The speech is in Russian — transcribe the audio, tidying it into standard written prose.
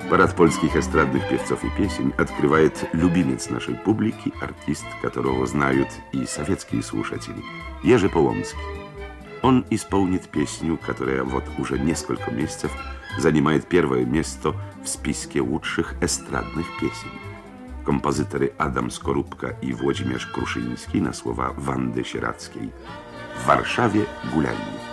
Парад польских эстрадных певцов и песен открывает любимец нашей публики, артист, которого знают и советские слушатели, Jerzy Połomski. Он исполнит песню, которая вот уже несколько месяцев занимает первое место в списке лучших эстрадных песен. Kompozytory Adam Skorupka i Włodzimierz Kruszyński na słowa Wandy Sieradzkiej. W Warszawie gulajmy.